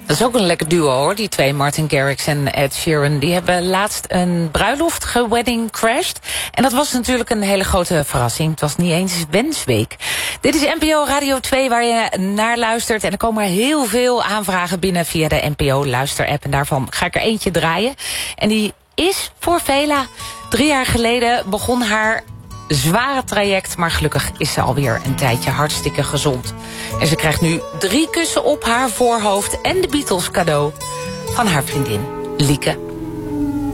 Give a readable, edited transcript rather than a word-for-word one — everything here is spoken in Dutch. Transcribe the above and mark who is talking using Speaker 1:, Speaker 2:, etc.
Speaker 1: Dat is ook een lekker duo hoor, die twee, Martin Garrix en Ed Sheeran. Die hebben laatst een bruiloft gewedding crashed. En dat was natuurlijk een hele grote verrassing. Het was niet eens wensweek. Dit is NPO Radio 2 waar je naar luistert. En er komen heel veel aanvragen binnen via de NPO luisterapp. En daarvan ga ik er eentje draaien. En die is voor Vela. 3 jaar geleden begon haar zware traject, maar gelukkig is ze alweer een tijdje hartstikke gezond. En ze krijgt nu 3 kussen op haar voorhoofd en de Beatles cadeau van haar vriendin Lieke.